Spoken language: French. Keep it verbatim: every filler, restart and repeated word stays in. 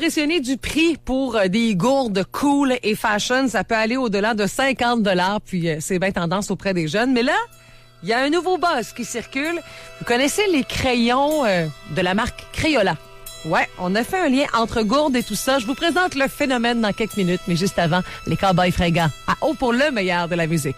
impressionné du prix pour euh, des gourdes cool et fashion. Ça peut aller au-delà de cinquante dollars, puis euh, c'est bien tendance auprès des jeunes. Mais là, il y a un nouveau buzz qui circule. Vous connaissez les crayons euh, de la marque Crayola? Ouais, on a fait un lien entre gourdes et tout ça. Je vous présente le phénomène dans quelques minutes, mais juste avant, les Cowboys fringants. À haut pour le meilleur de la musique.